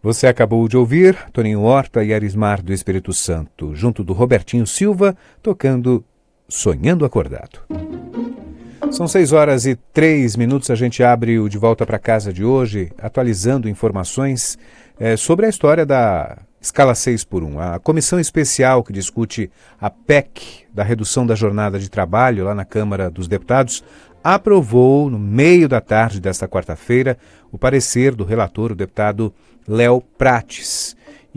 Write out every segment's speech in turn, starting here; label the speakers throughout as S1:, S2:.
S1: Você acabou de ouvir Toninho Horta e Arismar do Espírito Santo, junto do Robertinho Silva, tocando Sonhando Acordado. São 6h03, a gente abre o De Volta para Casa de hoje, atualizando informações sobre a história da escala 6x1. A comissão especial que discute a PEC da redução da jornada de trabalho lá na Câmara dos Deputados aprovou, no meio da tarde desta quarta-feira, o parecer do relator, o deputado Léo Prates.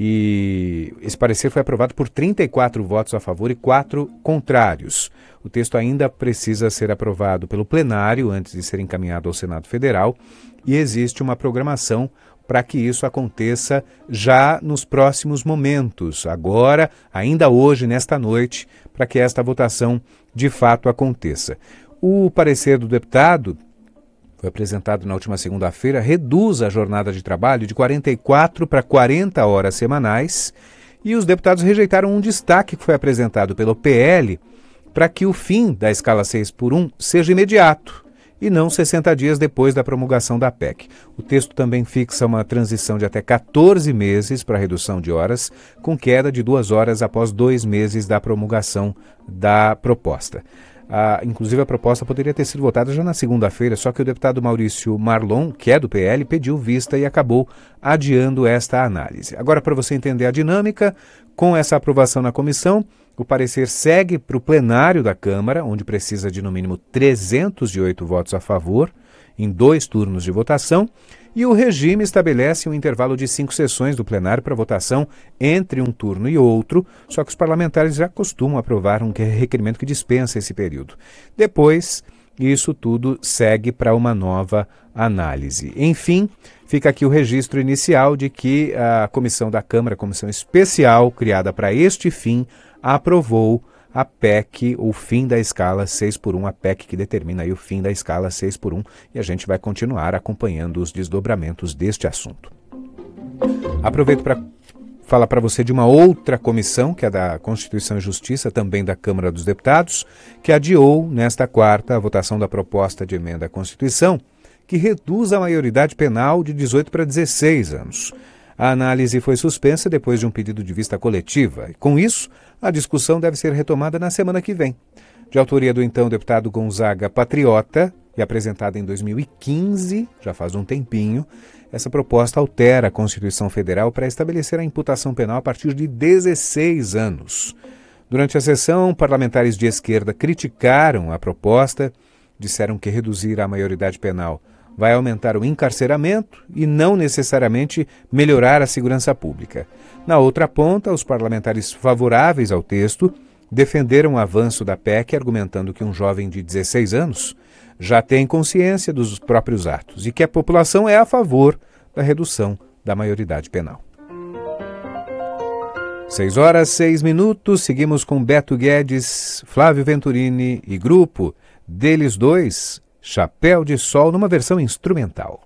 S1: E esse parecer foi aprovado por 34 votos a favor e 4 contrários. O texto ainda precisa ser aprovado pelo plenário antes de ser encaminhado ao Senado Federal e existe uma programação para que isso aconteça já nos próximos momentos, agora, ainda hoje, nesta noite, para que esta votação de fato aconteça. O parecer do deputado, foi apresentado na última segunda-feira, reduz a jornada de trabalho de 44 para 40 horas semanais e os deputados rejeitaram um destaque que foi apresentado pelo PL para que o fim da escala 6x1 seja imediato e não 60 dias depois da promulgação da PEC. O texto também fixa uma transição de até 14 meses para a redução de horas, com queda de 2 horas após 2 meses da promulgação da proposta. Inclusive a proposta poderia ter sido votada já na segunda-feira, só que o deputado Maurício Marlon, que é do PL, pediu vista e acabou adiando esta análise. Agora, para você entender a dinâmica, com essa aprovação na comissão, o parecer segue para o plenário da Câmara, onde precisa de no mínimo 308 votos a favor, em 2 turnos de votação, e o regime estabelece um intervalo de 5 sessões do plenário para votação entre um turno e outro, só que os parlamentares já costumam aprovar um requerimento que dispensa esse período. Depois, isso tudo segue para uma nova análise. Enfim, fica aqui o registro inicial de que a comissão da Câmara, a comissão especial criada para este fim, aprovou a PEC, o fim da escala 6x1, a PEC que determina aí o fim da escala 6x1, e a gente vai continuar acompanhando os desdobramentos deste assunto. Aproveito para falar para você de uma outra comissão, que é da Constituição e Justiça, também da Câmara dos Deputados, que adiou nesta quarta a votação da proposta de emenda à Constituição, que reduz a maioridade penal de 18 para 16 anos. A análise foi suspensa depois de um pedido de vista coletiva. E, com isso, a discussão deve ser retomada na semana que vem. De autoria do então deputado Gonzaga Patriota e apresentada em 2015, já faz um tempinho, essa proposta altera a Constituição Federal para estabelecer a imputação penal a partir de 16 anos. Durante a sessão, parlamentares de esquerda criticaram a proposta, disseram que reduzir a maioridade penal vai aumentar o encarceramento e não necessariamente melhorar a segurança pública. Na outra ponta, os parlamentares favoráveis ao texto defenderam o avanço da PEC, argumentando que um jovem de 16 anos já tem consciência dos próprios atos e que a população é a favor da redução da maioridade penal. 6h06, seguimos com Beto Guedes, Flávio Venturini e grupo. Deles dois, Chapéu de Sol, numa versão instrumental.